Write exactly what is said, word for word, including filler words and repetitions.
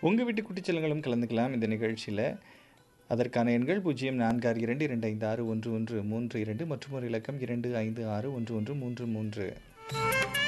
உங்கள் வீட்டு குட்டிச்செல்லங்களும் கலந்துக்கலாம் இந்த நிகழ்ச்சியில். அதற்கான எண்கள் பூஜ்ஜியம் நான்கு ஆறு இரண்டு இரண்டு ஐந்து ஆறு ஒன்று ஒன்று மூன்று இரண்டு மற்றும் ஒரு இலக்கம் இரண்டு ஐந்து ஆறு ஒன்று ஒன்று மூன்று மூன்று.